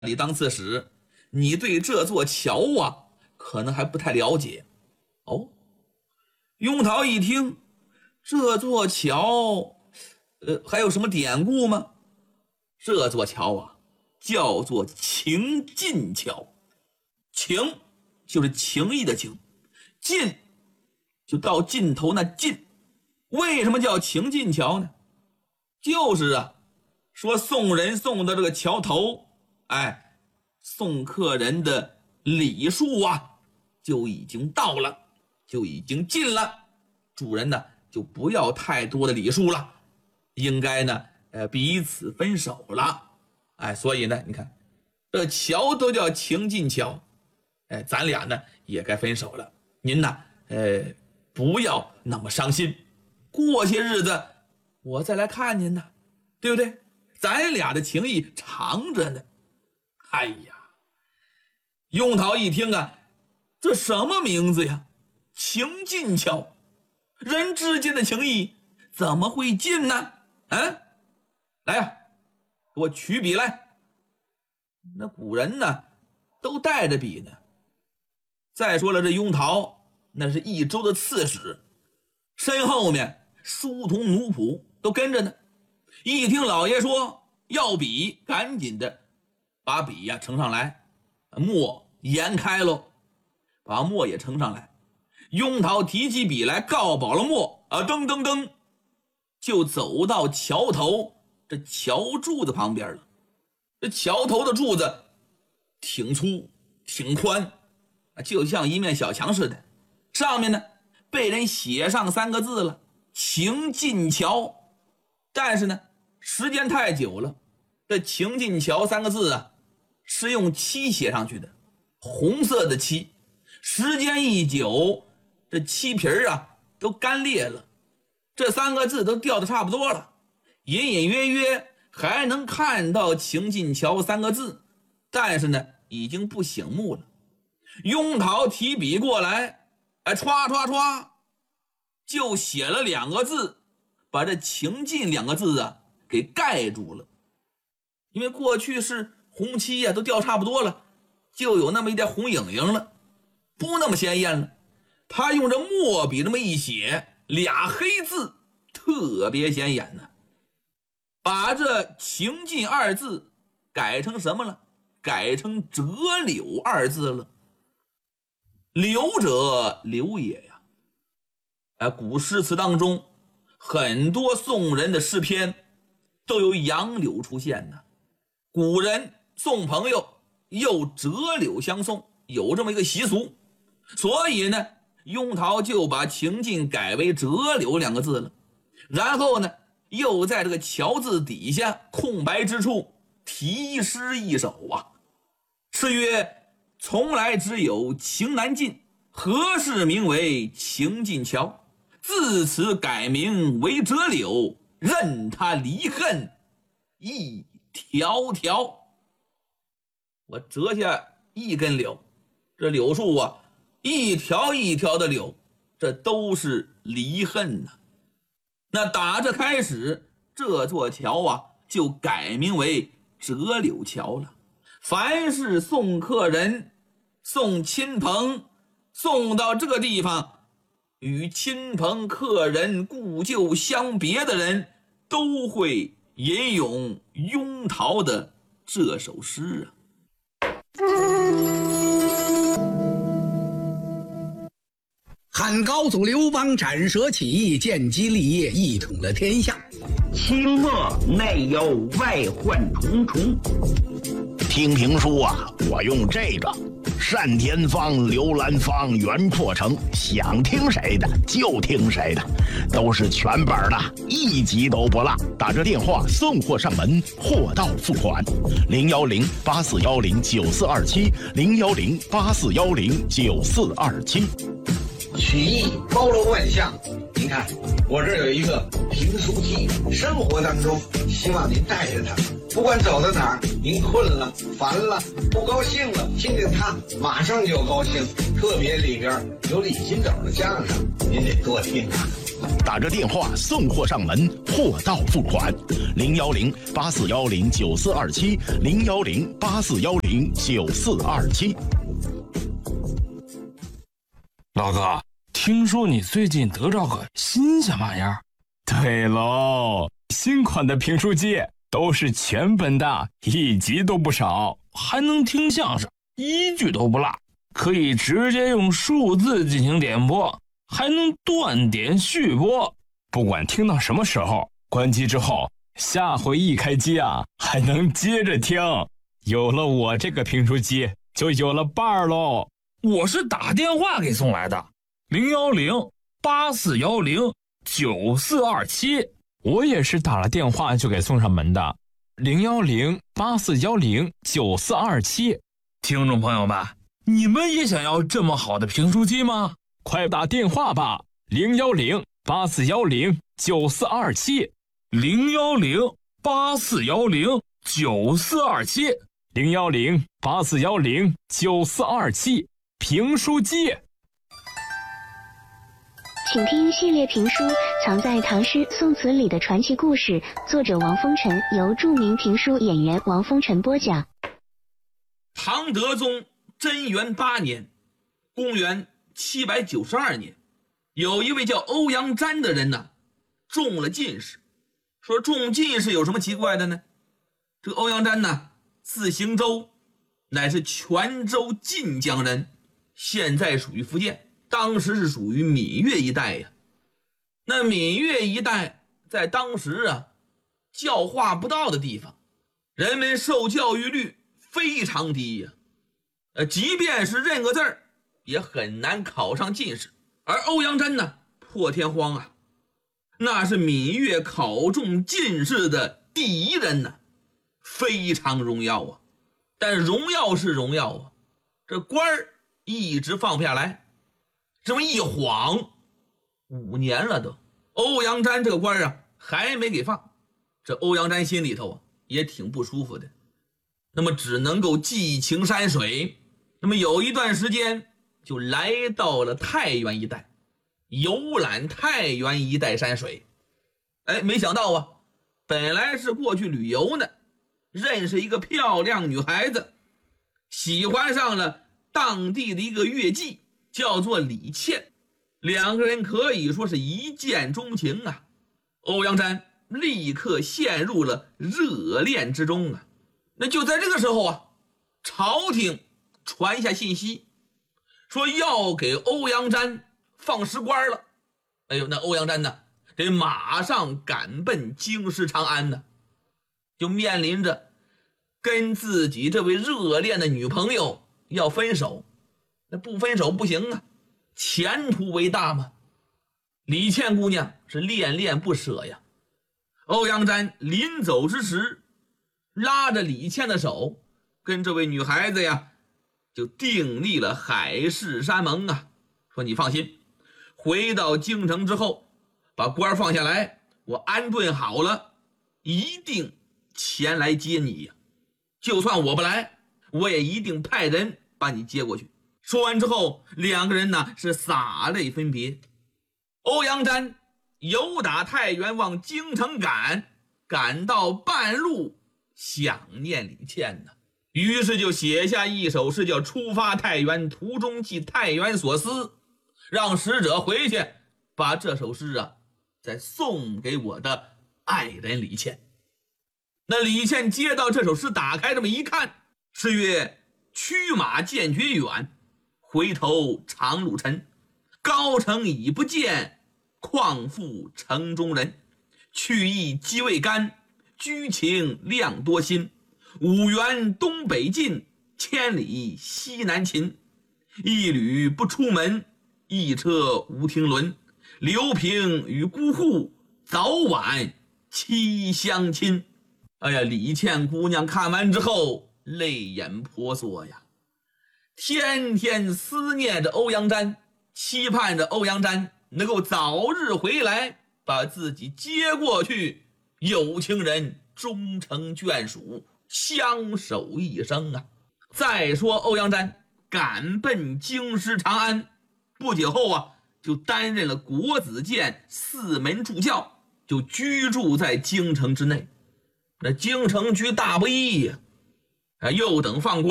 里当刺史，你对这座桥啊可能还不太了解。哦，雍陶一听，这座桥还有什么典故吗？这座桥啊叫做情尽桥。情就是情谊的情，尽就到尽头那尽。为什么叫情尽桥呢？就是啊，说送人送到这个桥头，送客人的礼数啊就已经到了，就已经尽了，主人呢就不要太多的礼数了，应该呢彼此分手了。所以呢你看这桥都叫情尽桥，咱俩呢也该分手了，您呢不要那么伤心，过些日子我再来看您呢，对不对？咱俩的情谊长着呢。雍陶一听啊，这什么名字呀？情尽桥，人之间的情谊怎么会尽呢？来呀，给我取笔来。那古人呢都带着笔呢。再说了，这雍陶那是一州的刺史，身后面书童奴仆都跟着呢。一听老爷说要笔，赶紧的把笔呀呈上来，墨研开喽，把墨也呈上来。雍陶提起笔来，告饱了墨噔噔噔就走到桥头这桥柱子旁边了。这桥头的柱子挺粗挺宽，就像一面小墙似的，上面呢被人写上3个字了，情尽桥。但是呢时间太久了，这情尽桥3个字啊是用漆写上去的，红色的漆，时间一久，这漆皮啊都干裂了，这3个字都掉得差不多了，隐隐约约还能看到情尽桥3个字，但是呢已经不醒目了。雍陶提笔过来，歘歘歘就写了2个字，把这情尽2个字啊给盖住了。因为过去是红漆啊都掉差不多了，就有那么一点红影影了，不那么鲜艳了。他用这墨笔这么一写，2黑字特别显眼呢。把这情尽2字改成什么了？改成折柳2字了。柳者柳也呀。古诗词当中很多送人的诗篇都有杨柳出现呢。古人送朋友又折柳相送，有这么一个习俗，所以呢雍陶就把情尽改为折柳2个字了。然后呢又在这个桥字底下空白之处题诗一首啊，诗曰：从来只有情难尽，何事名为情尽桥？自此改名为折柳，任他离恨一条条。我折下1根柳，这柳树啊一条一条的柳，这都是离恨呐。那打这开始，这座桥啊就改名为折柳桥了。凡是送客人送亲朋送到这个地方，与亲朋客人故旧相别的人都会吟咏雍陶的这首诗啊。 汉高祖刘邦斩蛇起义，建基立业，一统了天下。 清末内忧外患重重。听评书啊，我用这个单田芳、刘兰芳、袁阔成，想听谁的就听谁的，都是全本的，一集都不落。打这电话送货上门，货到付款。010-8410-9427，010-8410-9427。 曲艺包罗万象，您看我这儿有一个评书机，生活当中希望您带着它，不管走到哪儿，您困了、烦了、不高兴了，听听它马上就高兴。特别里边有李金斗的相声，您得多听啊。 打个电话送货上门，货到付款。010-8410-9427，010-8410-9427。 老哥，听说你最近得着个新鲜玩意儿？ 对喽，新款的评书机都是全本的，1集都不少， 还能听相声，1句都不落，可以直接用数字进行点播，还能断点续播。 不管听到什么时候，关机之后，下回一开机啊，还能接着听。有了我这个评书机，就有了伴儿喽。 我是打电话给送来的，010-8410-9427。 我也是打了电话就给送上门的，010-8410-9427。 听众朋友们，你们也想要这么好的评书机吗？ 快打电话吧，010-8410-9427。 010-8410-9427。 010-8410-9427。评书机。 请听系列评书《藏在唐诗宋词里的传奇故事》，作者王风尘，由著名评书演员王风尘播讲。 唐德宗贞元8年，公元792年，有一位叫欧阳詹的人呢，中了进士。说中进士有什么奇怪的呢？这个欧阳詹呢，字行舟，乃是泉州晋江人，现在属于福建，当时是属于闽粤一带呀。那闽粤一带在当时啊，教化不到的地方，人们受教育率非常低呀。即便是认个字儿，也很难考上进士。而欧阳詹呢，破天荒啊，那是闽粤考中进士的第一人呢，非常荣耀啊。但荣耀是荣耀啊，这官儿一直放不下来，这么一晃5年了都，欧阳詹这个官啊还没给放。这欧阳詹心里头啊也挺不舒服的，那么只能够寄情山水。那么有一段时间就来到了太原一带，游览太原一带山水。没想到啊，本来是过去旅游呢，认识一个漂亮女孩子，喜欢上了当地的一个乐伎，叫做李倩。两个人可以说是一见钟情啊。欧阳詹立刻陷入了热恋之中啊。那就在这个时候啊，朝廷传下信息，说要给欧阳詹放实官了。那欧阳詹呢，得马上赶奔京师长安呢，就面临着跟自己这位热恋的女朋友要分手。那不分手不行啊，前途为大嘛。李倩姑娘是恋恋不舍呀。欧阳詹临走之时，拉着李倩的手，跟这位女孩子呀就订立了海誓山盟啊，说你放心，回到京城之后把官放下来，我安顿好了一定前来接你呀，就算我不来，我也一定派人把你接过去。说完之后，两个人呢是洒泪分别。欧阳詹由打太原往京城赶到半路想念李倩呢，于是就写下一首诗，叫《出发太原，途中寄太原所思》，让使者回去把这首诗啊再送给我的爱人李倩。那李倩接到这首诗，打开这么一看，诗曰：驱马见绝远，回头长路沉，高城已不见，况复城中人。去意饥未干，居情量多心。五原东北进，千里西南秦。一旅不出门，一车无停轮。刘平与孤户，早晚期相亲。李倩姑娘看完之后泪眼婆娑呀，天天思念着欧阳詹，期盼着欧阳詹能够早日回来，把自己接过去，有情人终成眷属，相守一生啊。再说欧阳詹赶奔京师长安，不久后啊， 就担任了国子监4门助教，就居住在京城之内。那京城居大不易呀，又等放官